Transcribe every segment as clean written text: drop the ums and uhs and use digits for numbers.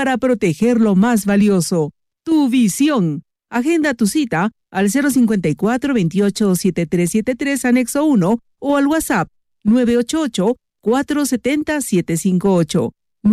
para proteger lo más valioso, tu visión. Agenda tu cita al 054-28-7373, anexo 1, o al WhatsApp 988-470-758.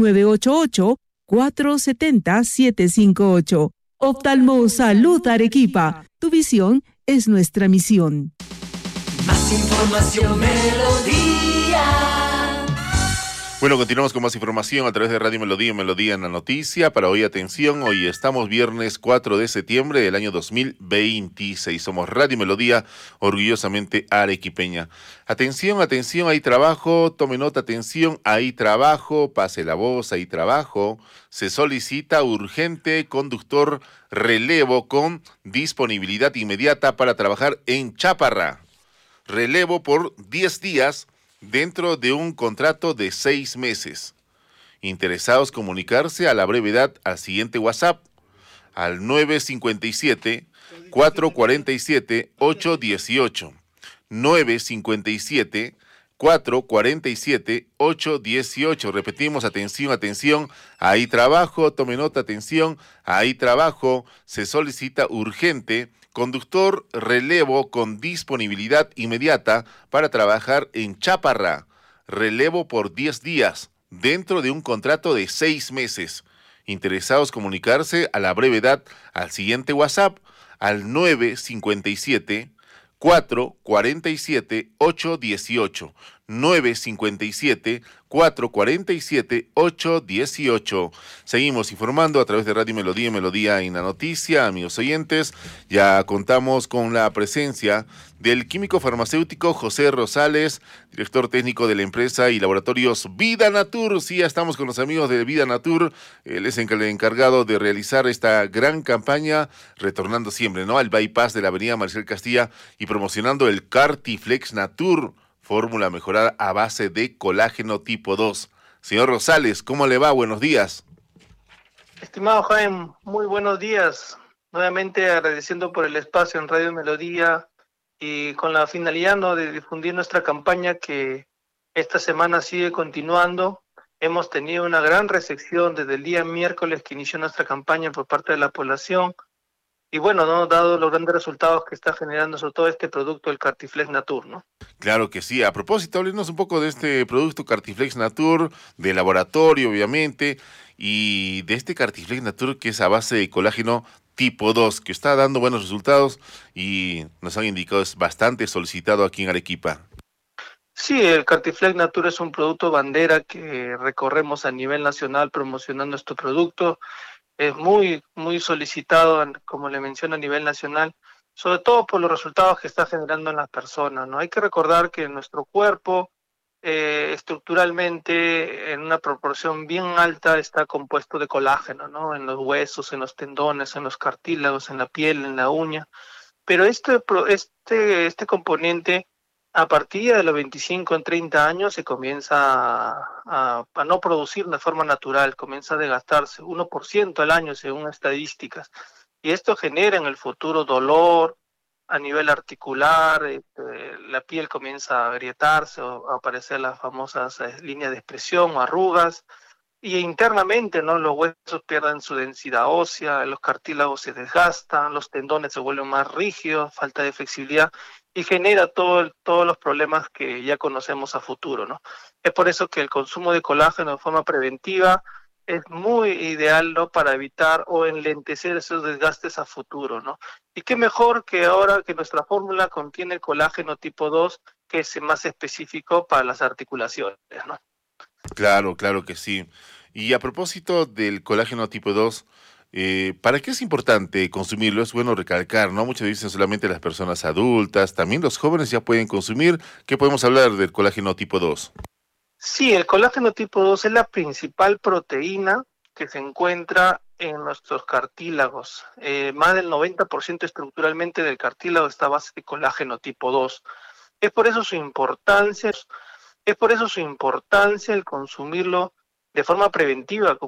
988-470-758. Oftalmo Salud Arequipa. Tu visión es nuestra misión. Más información, Melodía. Bueno, continuamos con más información a través de Radio Melodía, Melodía en la Noticia. Para hoy, atención, hoy estamos viernes 4 de septiembre del año 2026. Somos Radio Melodía, orgullosamente arequipeña. Atención, atención, hay trabajo, tome nota, atención, hay trabajo, pase la voz, hay trabajo. Se solicita urgente conductor relevo con disponibilidad inmediata para trabajar en Chaparra. Relevo por 10 días. Dentro de un contrato de 6 meses. Interesados comunicarse a la brevedad al siguiente WhatsApp, al 957-447-818. 957-447-818. Repetimos, atención, atención, hay trabajo, tome nota, atención, hay trabajo, se solicita urgente conductor relevo con disponibilidad inmediata para trabajar en Chaparra. Relevo por 10 días, dentro de un contrato de 6 meses. Interesados comunicarse a la brevedad al siguiente WhatsApp, al 957-447-818. 957-447-818. Seguimos informando a través de Radio Melodía y Melodía en la Noticia, amigos oyentes. Ya contamos con la presencia del químico farmacéutico José Rosales, director técnico de la empresa y laboratorios Vida Natur. Sí, ya estamos con los amigos de Vida Natur. Él es el encargado de realizar esta gran campaña, retornando siempre, ¿no?, al bypass de la avenida Marcial Castilla y promocionando el Cartiflex Natur, fórmula mejorada a base de colágeno tipo 2. Señor Rosales, ¿cómo le va? Buenos días. Estimado Jaime, muy buenos días. Nuevamente agradeciendo por el espacio en Radio Melodía y con la finalidad, ¿no?, de difundir nuestra campaña que esta semana sigue continuando. Hemos tenido una gran recepción desde el día miércoles que inició nuestra campaña por parte de la población. Y bueno, ¿no?, dado los grandes resultados que está generando sobre todo este producto, el Cartiflex Natur, ¿no? Claro que sí. A propósito, háblenos un poco de este producto Cartiflex Natur, de laboratorio, obviamente, y de este Cartiflex Natur que es a base de colágeno tipo 2, que está dando buenos resultados y nos han indicado es bastante solicitado aquí en Arequipa. Sí, el Cartiflex Natur es un producto bandera que recorremos a nivel nacional promocionando este producto. Es muy solicitado, como le menciono, a nivel nacional, sobre todo por los resultados que está generando en las personas, ¿no? Hay que recordar que nuestro cuerpo, estructuralmente, en una proporción bien alta, está compuesto de colágeno, ¿no? En los huesos, en los tendones, en los cartílagos, en la piel, en la uña. Pero este componente, a partir de los 25 en 30 años, se comienza a no producir de forma natural, comienza a desgastarse, 1% al año según estadísticas. Y esto genera en el futuro dolor a nivel articular, la piel comienza a agrietarse o a aparecer las famosas líneas de expresión o arrugas. Y internamente, ¿no?, los huesos pierden su densidad ósea, los cartílagos se desgastan, los tendones se vuelven más rígidos, falta de flexibilidad, y genera todos los problemas que ya conocemos a futuro, ¿no? Es por eso que el consumo de colágeno de forma preventiva es muy ideal, ¿no?, para evitar o enlentecer esos desgastes a futuro, ¿no? Y qué mejor que ahora que nuestra fórmula contiene el colágeno tipo 2, que es más específico para las articulaciones, ¿no? Claro, claro que sí. Y a propósito del colágeno tipo 2, ¿para qué es importante consumirlo? Es bueno recalcar, ¿no? Muchos dicen solamente las personas adultas, también los jóvenes ya pueden consumir. ¿Qué podemos hablar del colágeno tipo 2? Sí, el colágeno tipo 2 es la principal proteína que se encuentra en nuestros cartílagos. Más del 90% estructuralmente del cartílago está a base de colágeno tipo 2. Es por eso su importancia el consumirlo de forma preventiva,